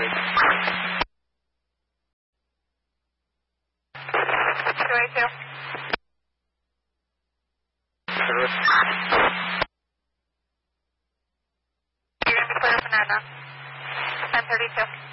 282. You're going to be clear for Banana. 1032.